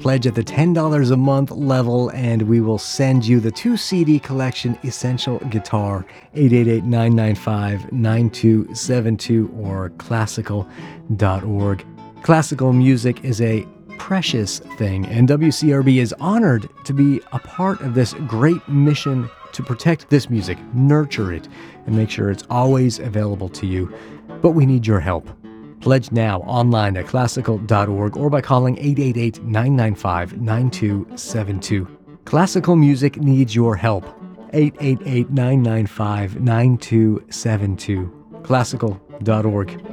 Pledge at the $10 a month level, and we will send you the 2-CD collection, Essential Guitar, 888-995-9272, or classical.org. Classical music is a precious thing, and WCRB is honored to be a part of this great mission to protect this music, nurture it, and make sure it's always available to you. But we need your help. Pledge now online at classical.org or by calling 888-995-9272. Classical music needs your help. 888-995-9272. Classical.org.